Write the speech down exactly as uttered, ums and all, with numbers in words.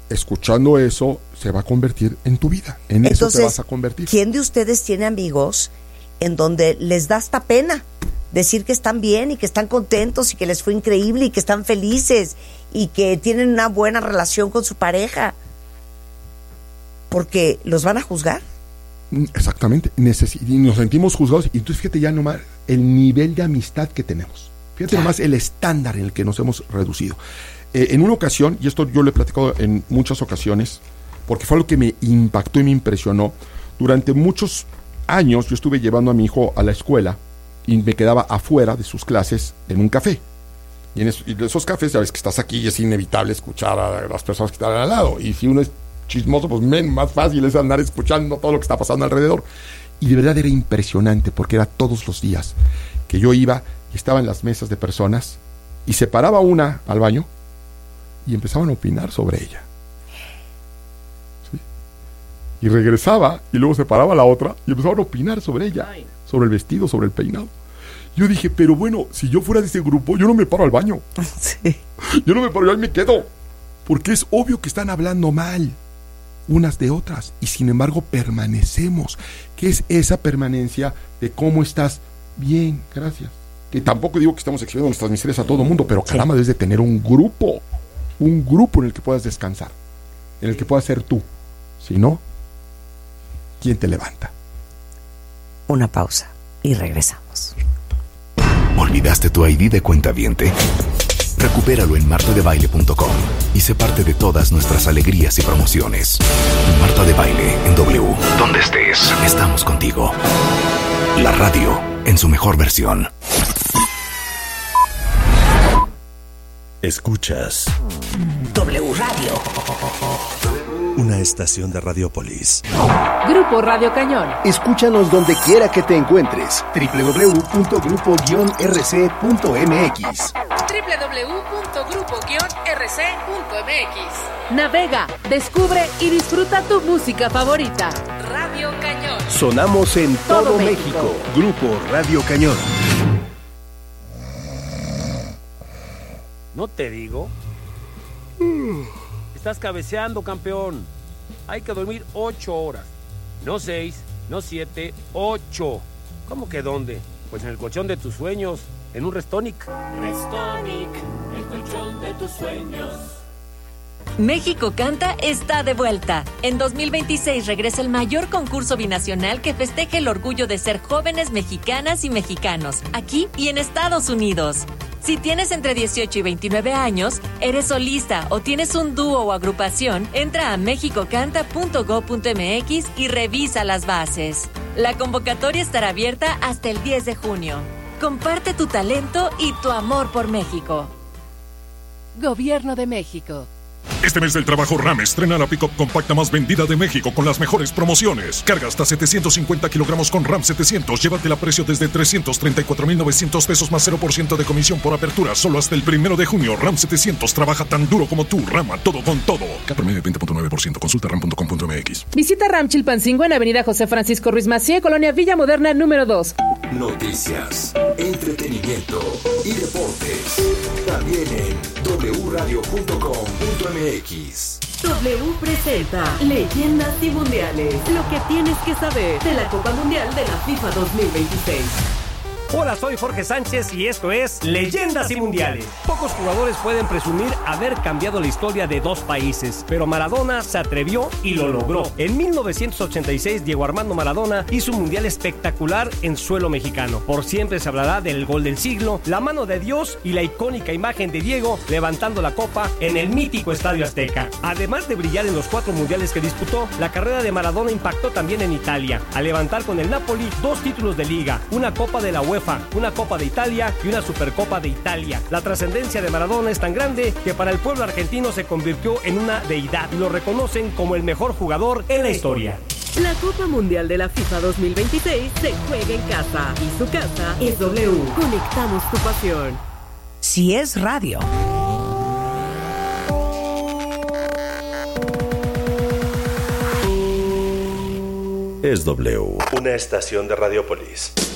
escuchando eso se va a convertir en tu vida. En Entonces, eso te vas a convertir. ¿Quién de ustedes tiene amigos en donde les da hasta pena decir que están bien y que están contentos y que les fue increíble y que están felices y que tienen una buena relación con su pareja? Porque los van a juzgar. Exactamente. Necesi- y nos sentimos juzgados. Y entonces fíjate ya nomás el nivel de amistad que tenemos. Fíjate Claro. nomás el estándar en el que nos hemos reducido. Eh, en una ocasión, y esto yo lo he platicado en muchas ocasiones, porque fue algo que me impactó y me impresionó. Durante muchos años yo estuve llevando a mi hijo a la escuela y me quedaba afuera de sus clases en un café. Y en esos, y esos cafés, ya ves que estás aquí y es inevitable escuchar a las personas que están al lado. Y si uno es chismoso, pues men, más fácil es andar escuchando todo lo que está pasando alrededor. Y de verdad era impresionante, porque era todos los días que yo iba y estaba en las mesas de personas y se paraba una al baño y empezaban a opinar sobre ella. ¿Sí? Y regresaba y luego se paraba la otra y empezaban a opinar sobre ella, sobre el vestido, sobre el peinado. Yo dije, pero bueno, si yo fuera de ese grupo, yo no me paro al baño. Sí. Yo no me paro, yo ahí me quedo. Porque es obvio que están hablando mal unas de otras, y sin embargo permanecemos. ¿Qué es esa permanencia de cómo estás? Bien, gracias. Que tampoco digo que estamos exhibiendo nuestras miserias a todo el mundo, pero caramba, debes de tener un grupo, un grupo en el que puedas descansar, en el que puedas ser tú. Si no, ¿quién te levanta? Una pausa y regresamos. ¿Olvidaste tu I D de cuentaviente? Recupéralo en marta de baile punto com y sé parte de todas nuestras alegrías y promociones. Marta de Baile en W. Donde estés, estamos contigo. La radio en su mejor versión. Escuchas W Radio. una estación de Radiopolis. Grupo Radio Cañón. Escúchanos donde quiera que te encuentres. doble u doble u doble u punto grupo guion r c punto m x. doble u doble u doble u punto grupo guion r c punto m x. Navega, descubre y disfruta tu música favorita. Radio Cañón. Sonamos en todo, Todo México. México. Grupo Radio Cañón. ¿No te digo? Estás cabeceando, campeón. Hay que dormir ocho horas. No seis, no siete, ocho. ¿Cómo que dónde? Pues en el colchón de tus sueños, en un Restonic. Restonic, el colchón de tus sueños. México Canta está de vuelta. En dos mil veintiséis regresa el mayor concurso binacional que festeja el orgullo de ser jóvenes mexicanas y mexicanos, aquí y en Estados Unidos. Si tienes entre dieciocho y veintinueve años, eres solista o tienes un dúo o agrupación, entra a mexico canta punto gob punto m x y revisa las bases. La convocatoria estará abierta hasta el diez de junio. Comparte tu talento y tu amor por México. Gobierno de México. Este mes del trabajo RAM estrena la pick-up compacta más vendida de México con las mejores promociones. Carga hasta setecientos cincuenta kilogramos con RAM setecientos. Llévatela a precio desde trescientos treinta y cuatro mil novecientos pesos más cero por ciento de comisión por apertura. Solo hasta el primero de junio. RAM setecientos trabaja tan duro como tú. Rama todo con todo. K promedio veinte punto nueve por ciento. Consulta ram punto com punto m x. Visita RAM Chilpancingo en Avenida José Francisco Ruiz Macié, Colonia Villa Moderna, número dos. Noticias, entretenimiento y deportes. También en doble u radio punto com punto m x. W presenta Leyendas y Mundiales. Lo que tienes que saber de la Copa Mundial de la FIFA dos mil veintiséis. Hola, soy Jorge Sánchez y esto es Leyendas y Mundiales. Pocos jugadores pueden presumir haber cambiado la historia de dos países, pero Maradona se atrevió y lo logró. En mil novecientos ochenta y seis, Diego Armando Maradona hizo un mundial espectacular en suelo mexicano. Por siempre se hablará del gol del siglo, la mano de Dios y la icónica imagen de Diego levantando la copa en el mítico Estadio Azteca. Además de brillar en los cuatro mundiales que disputó, la carrera de Maradona impactó también en Italia, al levantar con el Napoli dos títulos de liga, una Copa de la UEFA, una Copa de Italia y una Supercopa de Italia. La trascendencia de Maradona es tan grande que para el pueblo argentino se convirtió en una deidad y lo reconocen como el mejor jugador en la historia. La Copa Mundial de la FIFA dos mil veintiséis se juega en casa y su casa es W. Conectamos tu pasión. Si es radio. Es W. Una estación de Radiopolis.